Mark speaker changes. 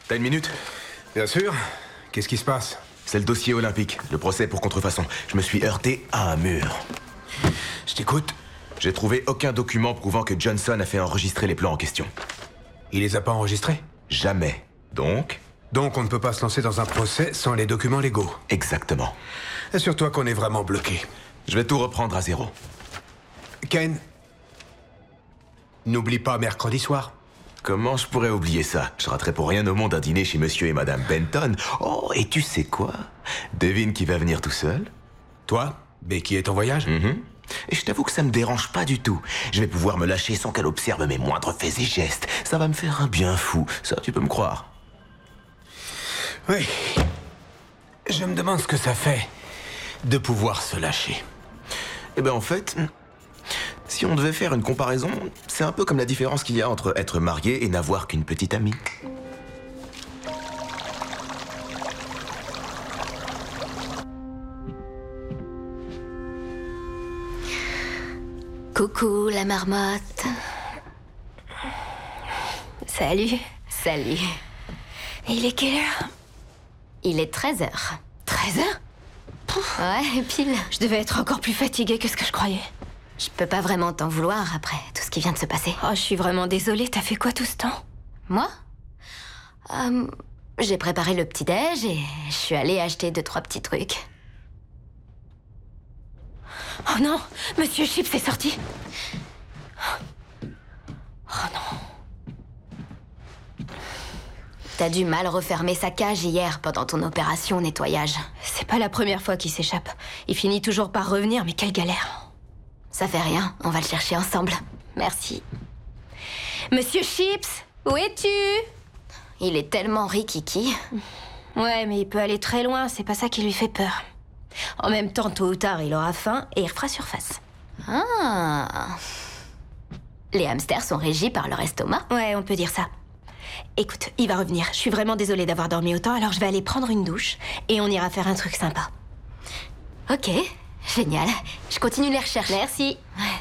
Speaker 1: T'as une minute?
Speaker 2: Bien sûr. Qu'est-ce qui se passe?
Speaker 1: C'est le dossier olympique, le procès pour contrefaçon. Je me suis heurté à un mur.
Speaker 2: Je t'écoute.
Speaker 1: J'ai trouvé aucun document prouvant que Johnson a fait enregistrer les plans en question.
Speaker 2: Il les a pas enregistrés?
Speaker 1: Jamais. Donc?
Speaker 2: Donc on ne peut pas se lancer dans un procès sans les documents légaux.
Speaker 1: Exactement.
Speaker 2: Assure-toi qu'on est vraiment bloqué.
Speaker 1: Je vais tout reprendre à zéro.
Speaker 2: Ken, n'oublie pas mercredi soir.
Speaker 1: Comment je pourrais oublier ça? Je raterais pour rien au monde un dîner chez monsieur et madame Benton. Oh, et tu sais quoi? Devine qui va venir tout seul?
Speaker 2: Toi, Becky est en voyage?
Speaker 1: Et je t'avoue que ça me dérange pas du tout. Je vais pouvoir me lâcher sans qu'elle observe mes moindres faits et gestes. Ça va me faire un bien fou. Ça, tu peux me croire.
Speaker 2: Oui. Je me demande ce que ça fait de pouvoir se lâcher.
Speaker 1: Eh ben en fait, si on devait faire une comparaison, c'est un peu comme la différence qu'il y a entre être marié et n'avoir qu'une petite amie.
Speaker 3: Coucou la marmotte.
Speaker 4: Salut.
Speaker 3: Salut.
Speaker 4: Et il est quelle heure?
Speaker 3: Il est 13h.
Speaker 4: 13h?
Speaker 3: Ouais, pile.
Speaker 4: Je devais être encore plus fatiguée que ce que je croyais.
Speaker 3: Je peux pas vraiment t'en vouloir après tout ce qui vient de se passer.
Speaker 4: Oh, je suis vraiment désolée, t'as fait quoi tout ce temps?
Speaker 3: Moi j'ai préparé le petit-déj et je suis allée acheter 2-3 petits trucs.
Speaker 4: Oh non, Monsieur Chips est sorti. Oh non.
Speaker 3: T'as dû mal refermer sa cage hier pendant ton opération nettoyage.
Speaker 4: C'est pas la première fois qu'il s'échappe. Il finit toujours par revenir, mais quelle galère.
Speaker 3: Ça fait rien, on va le chercher ensemble. Merci.
Speaker 4: Monsieur Chips, où es-tu?
Speaker 3: Il est tellement rikiki.
Speaker 4: Ouais, mais il peut aller très loin, c'est pas ça qui lui fait peur. En même temps, tôt ou tard, il aura faim et il refera surface.
Speaker 3: Ah. Les hamsters sont régis par leur estomac.
Speaker 4: Ouais, on peut dire ça. Écoute, il va revenir. Je suis vraiment désolée d'avoir dormi autant, alors je vais aller prendre une douche et on ira faire un truc sympa.
Speaker 3: Ok, génial. Je continue les recherches.
Speaker 4: Merci.
Speaker 3: Ouais.